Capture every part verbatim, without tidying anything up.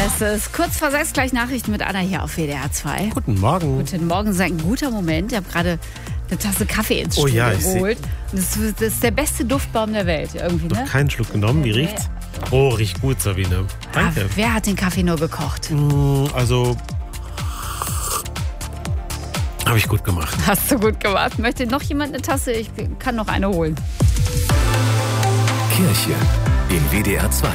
Es ist kurz vor sechs, gleich Nachrichten mit Anna hier auf W D R zwei. Guten Morgen. Guten Morgen, das ist ein guter Moment. Ich habe gerade eine Tasse Kaffee ins Oh Studio ja, ich geholt. Das ist, das ist der beste Duftbaum der Welt irgendwie, Noch ne? keinen Schluck genommen. Wie riecht's? Oh, riecht gut, Sabine. Danke. Ah, wer hat den Kaffee nur gekocht? Mm, Also, habe ich gut gemacht. Hast du gut gemacht. Möchte noch jemand eine Tasse? Ich kann noch eine holen. Kirche in W D R zwei.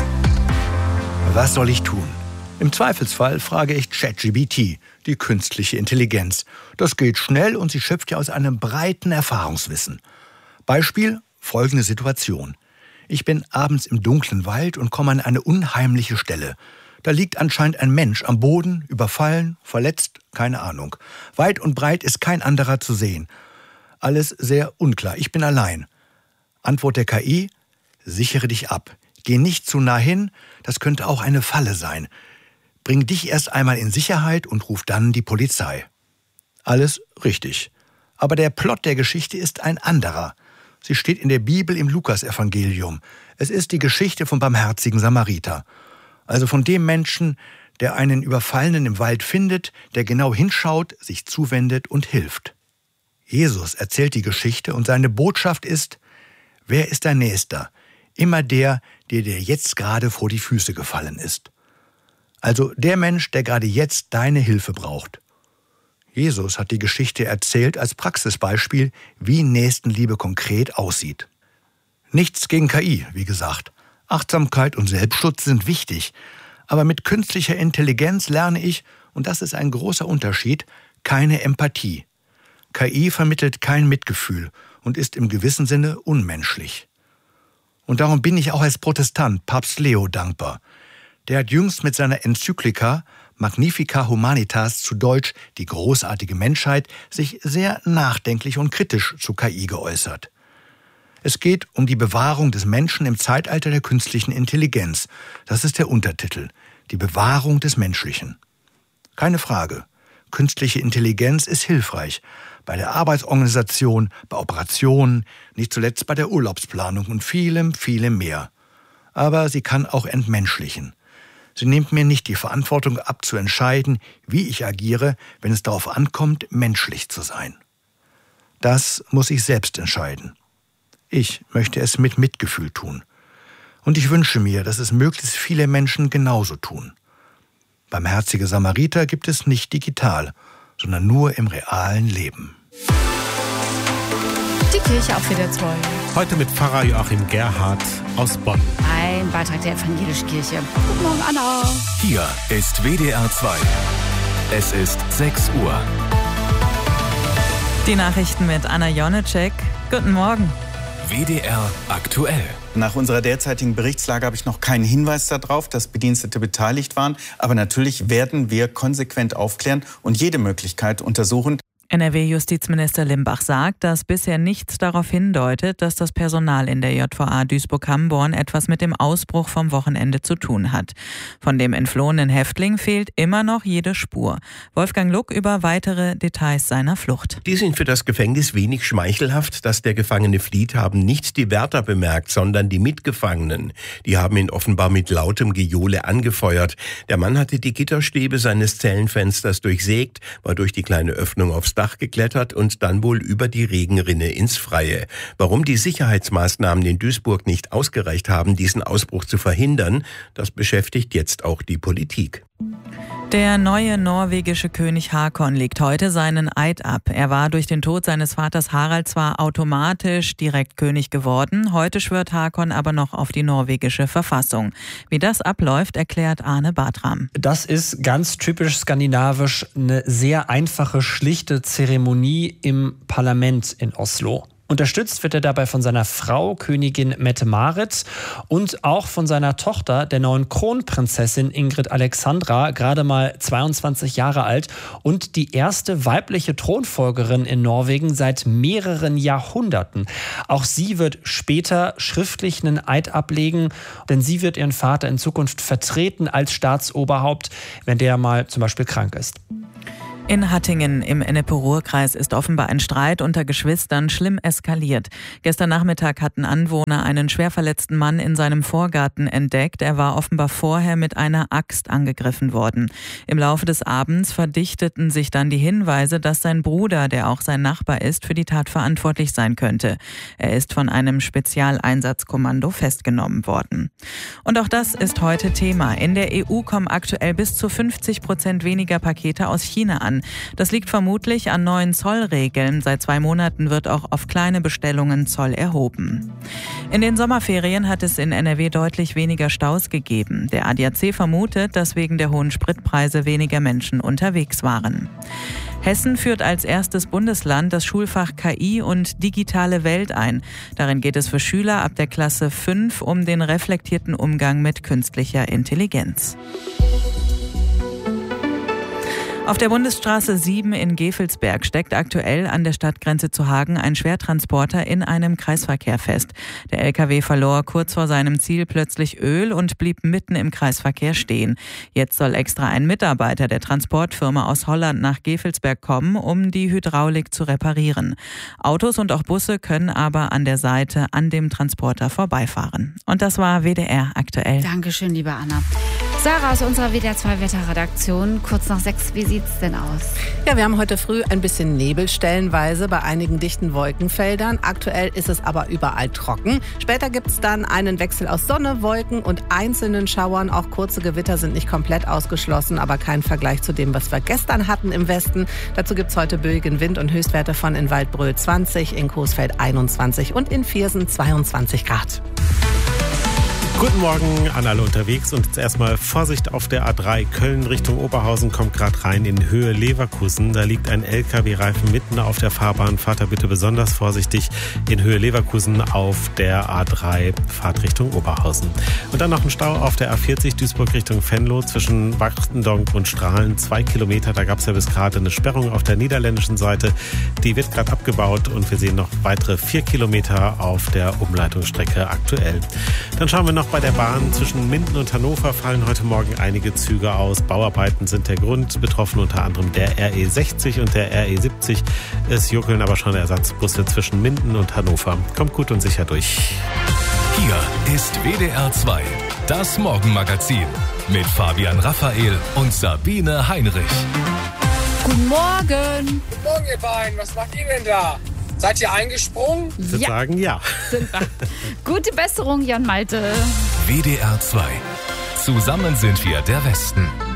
Was soll ich tun? Im Zweifelsfall frage ich ChatGPT, die künstliche Intelligenz. Das geht schnell und sie schöpft ja aus einem breiten Erfahrungswissen. Beispiel: folgende Situation. Ich bin abends im dunklen Wald und komme an eine unheimliche Stelle. Da liegt anscheinend ein Mensch am Boden, überfallen, verletzt, keine Ahnung. Weit und breit ist kein anderer zu sehen. Alles sehr unklar. Ich bin allein. Antwort der K I: sichere dich ab. Geh nicht zu nah hin, das könnte auch eine Falle sein. Bring dich erst einmal in Sicherheit und ruf dann die Polizei. Alles richtig. Aber der Plot der Geschichte ist ein anderer. Sie steht in der Bibel im Lukasevangelium. Es ist die Geschichte vom barmherzigen Samariter. Also von dem Menschen, der einen Überfallenen im Wald findet, der genau hinschaut, sich zuwendet und hilft. Jesus erzählt die Geschichte und seine Botschaft ist: wer ist dein Nächster? Immer der, der dir jetzt gerade vor die Füße gefallen ist. Also der Mensch, der gerade jetzt deine Hilfe braucht. Jesus hat die Geschichte erzählt als Praxisbeispiel, wie Nächstenliebe konkret aussieht. Nichts gegen K I, wie gesagt. Achtsamkeit und Selbstschutz sind wichtig. Aber mit künstlicher Intelligenz lerne ich, und das ist ein großer Unterschied, keine Empathie. K I vermittelt kein Mitgefühl und ist im gewissen Sinne unmenschlich. Und darum bin ich auch als Protestant Papst Leo dankbar. Der hat jüngst mit seiner Enzyklika Magnificat Humanitas, zu Deutsch die großartige Menschheit, sich sehr nachdenklich und kritisch zu K I geäußert. Es geht um die Bewahrung des Menschen im Zeitalter der künstlichen Intelligenz. Das ist der Untertitel. Die Bewahrung des Menschlichen. Keine Frage. Künstliche Intelligenz ist hilfreich. Bei der Arbeitsorganisation, bei Operationen, nicht zuletzt bei der Urlaubsplanung und vielem, vielem mehr. Aber sie kann auch entmenschlichen. Sie nimmt mir nicht die Verantwortung ab, zu entscheiden, wie ich agiere, wenn es darauf ankommt, menschlich zu sein. Das muss ich selbst entscheiden. Ich möchte es mit Mitgefühl tun. Und ich wünsche mir, dass es möglichst viele Menschen genauso tun. Barmherzige Samariter gibt es nicht digital, sondern nur im realen Leben. Die Kirche auf W D R zwei. Heute mit Pfarrer Joachim Gerhardt aus Bonn. Ein Beitrag der Evangelischen Kirche. Guten Morgen, Anna. Hier ist W D R zwei. Es ist sechs Uhr. Die Nachrichten mit Anna Jonecek. Guten Morgen. W D R aktuell. Nach unserer derzeitigen Berichtslage habe ich noch keinen Hinweis darauf, dass Bedienstete beteiligt waren. Aber natürlich werden wir konsequent aufklären und jede Möglichkeit untersuchen. N R W-Justizminister Limbach sagt, dass bisher nichts darauf hindeutet, dass das Personal in der J V A Duisburg-Hamborn etwas mit dem Ausbruch vom Wochenende zu tun hat. Von dem entflohenen Häftling fehlt immer noch jede Spur. Wolfgang Luck über weitere Details seiner Flucht. Die sind für das Gefängnis wenig schmeichelhaft. Dass der Gefangene flieht, haben nicht die Wärter bemerkt, sondern die Mitgefangenen. Die haben ihn offenbar mit lautem Gejohle angefeuert. Der Mann hatte die Gitterstäbe seines Zellenfensters durchsägt, war durch die kleine Öffnung aufs Dach geklettert und dann wohl über die Regenrinne ins Freie. Warum die Sicherheitsmaßnahmen in Duisburg nicht ausgereicht haben, diesen Ausbruch zu verhindern, das beschäftigt jetzt auch die Politik. Der neue norwegische König Haakon legt heute seinen Eid ab. Er war durch den Tod seines Vaters Harald zwar automatisch direkt König geworden, heute schwört Haakon aber noch auf die norwegische Verfassung. Wie das abläuft, erklärt Arne Bartram. Das ist ganz typisch skandinavisch, eine sehr einfache, schlichte Zeremonie im Parlament in Oslo. Unterstützt wird er dabei von seiner Frau, Königin Mette-Marit, und auch von seiner Tochter, der neuen Kronprinzessin Ingrid Alexandra, gerade mal zweiundzwanzig Jahre alt und die erste weibliche Thronfolgerin in Norwegen seit mehreren Jahrhunderten. Auch sie wird später schriftlich einen Eid ablegen, denn sie wird ihren Vater in Zukunft vertreten als Staatsoberhaupt, wenn der mal zum Beispiel krank ist. In Hattingen im Ennepe-Ruhr-Kreis ist offenbar ein Streit unter Geschwistern schlimm eskaliert. Gestern Nachmittag hatten Anwohner einen schwer verletzten Mann in seinem Vorgarten entdeckt. Er war offenbar vorher mit einer Axt angegriffen worden. Im Laufe des Abends verdichteten sich dann die Hinweise, dass sein Bruder, der auch sein Nachbar ist, für die Tat verantwortlich sein könnte. Er ist von einem Spezialeinsatzkommando festgenommen worden. Und auch das ist heute Thema. In der E U kommen aktuell bis zu fünfzig Prozent weniger Pakete aus China an. Das liegt vermutlich an neuen Zollregeln. Seit zwei Monaten wird auch auf kleine Bestellungen Zoll erhoben. In den Sommerferien hat es in N R W deutlich weniger Staus gegeben. Der A D A C vermutet, dass wegen der hohen Spritpreise weniger Menschen unterwegs waren. Hessen führt als erstes Bundesland das Schulfach K I und digitale Welt ein. Darin geht es für Schüler ab der Klasse fünf um den reflektierten Umgang mit künstlicher Intelligenz. Auf der Bundesstraße sieben in Gevelsberg steckt aktuell an der Stadtgrenze zu Hagen ein Schwertransporter in einem Kreisverkehr fest. Der L K W verlor kurz vor seinem Ziel plötzlich Öl und blieb mitten im Kreisverkehr stehen. Jetzt soll extra ein Mitarbeiter der Transportfirma aus Holland nach Gevelsberg kommen, um die Hydraulik zu reparieren. Autos und auch Busse können aber an der Seite an dem Transporter vorbeifahren. Und das war W D R aktuell. Dankeschön, liebe Anna. Sarah aus unserer W D R zwei Wetterredaktion. Kurz nach sechs, wie sieht's denn aus? Ja, wir haben heute früh ein bisschen Nebel stellenweise bei einigen dichten Wolkenfeldern. Aktuell ist es aber überall trocken. Später gibt's dann einen Wechsel aus Sonne, Wolken und einzelnen Schauern. Auch kurze Gewitter sind nicht komplett ausgeschlossen, aber kein Vergleich zu dem, was wir gestern hatten im Westen. Dazu gibt's heute böigen Wind und Höchstwerte von in Waldbröl zwanzig, in Coesfeld einundzwanzig und in Viersen zweiundzwanzig Grad. Guten Morgen an alle unterwegs und jetzt erstmal Vorsicht auf der A drei. Köln Richtung Oberhausen kommt gerade rein in Höhe Leverkusen. Da liegt ein L K W-Reifen mitten auf der Fahrbahn. Fahrt da bitte besonders vorsichtig in Höhe Leverkusen auf der A drei. Fahrt Richtung Oberhausen. Und dann noch ein Stau auf der A vierzig Duisburg Richtung Venlo zwischen Wachtendonk und Strahlen. Zwei Kilometer, da gab es ja bis gerade eine Sperrung auf der niederländischen Seite. Die wird gerade abgebaut und wir sehen noch weitere vier Kilometer auf der Umleitungsstrecke aktuell. Dann schauen wir noch bei der Bahn. Zwischen Minden und Hannover fallen heute Morgen einige Züge aus. Bauarbeiten sind der Grund. Betroffen unter anderem der R E sechzig und der R E siebzig. Es juckeln aber schon Ersatzbusse zwischen Minden und Hannover. Kommt gut und sicher durch. Hier ist W D R zwei, das Morgenmagazin mit Fabian Raphael und Sabine Heinrich. Guten Morgen. Guten Morgen, ihr beiden. Was macht ihr denn da? Seid ihr eingesprungen? Ich würde Ja. sagen, ja. Sind wir. Gute Besserung, Jan Malte. W D R zwei. Zusammen sind wir der Westen.